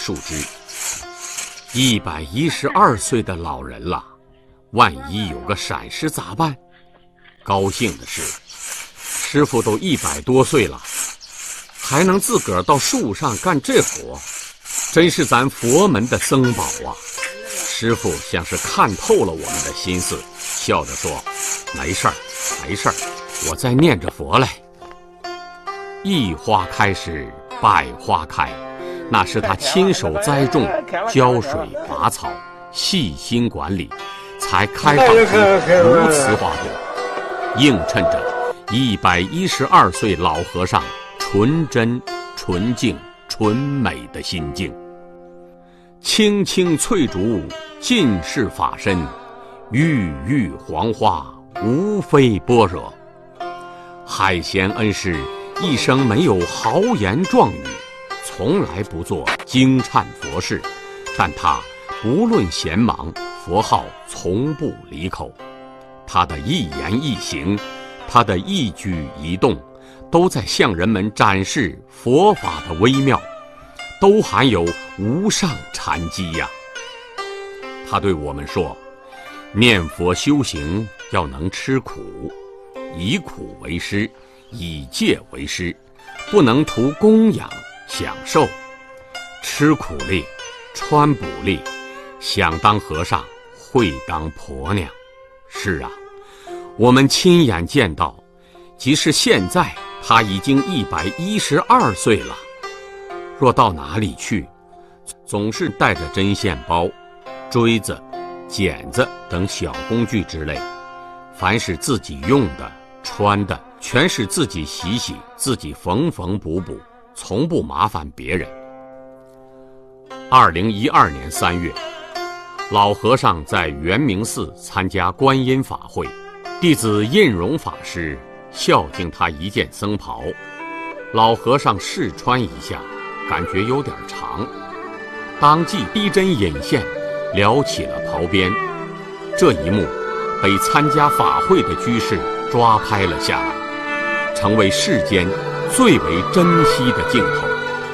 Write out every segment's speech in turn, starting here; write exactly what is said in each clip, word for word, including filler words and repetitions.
树枝。一百一十二岁的老人了，万一有个闪失咋办？高兴的是，师傅都一百多岁了，还能自个儿到树上干这活，真是咱佛门的僧宝啊！师傅像是看透了我们的心思，笑着说：“没事儿，没事儿，我在念着佛嘞。”一花开时，百花开，那是他亲手栽种、浇水、拔草、细心管理，才开放出如此花朵，映衬着一百一十二岁老和尚纯真、纯净、纯美的心境。青青翠竹尽是法身，郁郁黄花无非般若。海贤恩师一生没有豪言壮语，从来不做惊颤佛事，但他不论闲忙，佛号从不离口。他的一言一行，他的一举一动，都在向人们展示佛法的微妙，都含有无上禅机呀。他对我们说，念佛修行要能吃苦，以苦为师，以戒为师，不能图供养享受，吃苦力，穿补力，想当和尚会当婆娘。是啊，我们亲眼见到，即使现在他已经一百一十二岁了，若到哪里去，总是带着针线包、锥子、剪子等小工具之类，凡是自己用的、穿的，全是自己洗洗，自己缝缝补补，从不麻烦别人。二零一二年三月，老和尚在圆明寺参加观音法会，弟子印荣法师孝敬他一件僧袍，老和尚试穿一下，感觉有点长，当即逼针引线，撩起了袍边。这一幕被参加法会的居士抓拍了下来，成为世间最为珍惜的镜头。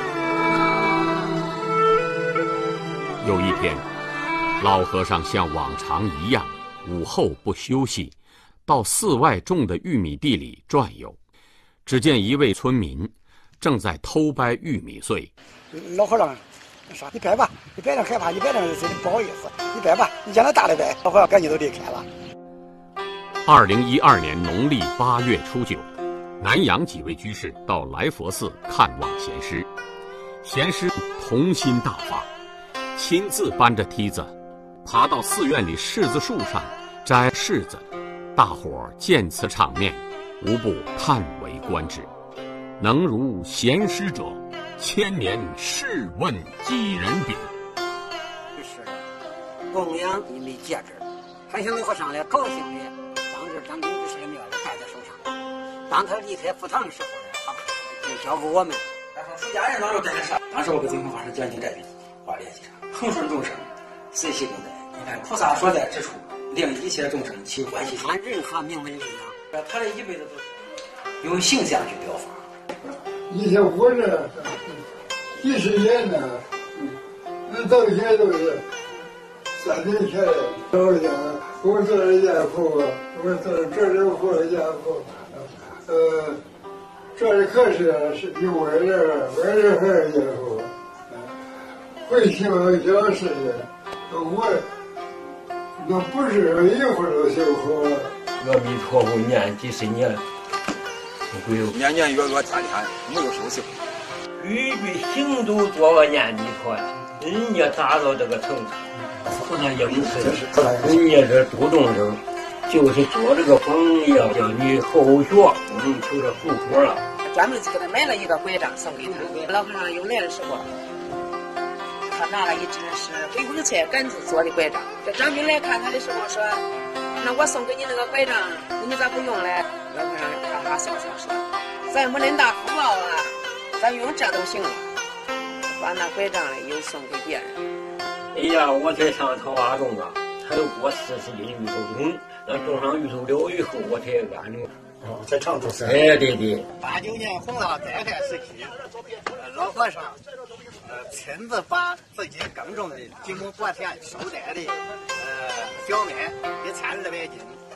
有一天，老和尚像往常一样，午后不休息，到寺外种的玉米地里转悠。只见一位村民正在偷掰玉米穗。 老和尚说：“你掰吧，你掰着害怕，你掰着不好意思，你掰吧，你让他大的掰。”老和尚赶紧都离开了。 二零一二年农历八月初九，南阳几位居士到来佛寺看望贤师，贤师童心大发，亲自搬着梯子爬到寺院里柿子树上摘柿子，大伙儿见此场面，无不叹为观止。能如贤师者，千年试问几人比？ 是供养一枚戒指，还向老和尚来高兴的，当时张炳居士的庙里戴在手上。当他离开佛堂的时候呢，他就交给我们。 他说：“出家人当时戴上，当时我跟净空法师讲经这笔话联系上，恒顺众生，随喜共在。你看菩萨所在之处，令一切众生起欢喜心。 按任何名门力量， 他这一辈子都是用形象去表法。 以前活着几十年呢，那到现在都是三年前老家，我做了家父，我做了这里活了家父，呃，这里可是是有外人，外人还是家父，会修小事的，我那不是一会儿就修好了。 阿弥陀佛，念几十年。 年年月月天天没有休息， 句句行都做个念弥陀，人家达到这个程度，不能应试，人家这度众生，就是做这个榜样，叫你后学不能求这福果了。 专门给他买了一个拐杖送给他，老和尚又来的时候，他拿了一只是回光菜杆子做的拐杖。这张兵来看他的时候说：“那我送给你那个拐杖，你咋不用嘞？”老和尚哈哈笑笑说：“咱没恁大福报啊，咱用这都行了。”把那拐杖嘞又送给别人。 哎呀，我才上桃花种啊，才有过四十斤芋头种，那种上芋头了以后，我才安了。 哦，在常州是。 哎，对对。 八九年红了，灾害时期，老和尚呃，亲自把自己耕种的经过播田收摘的呃小麦给掺二百斤。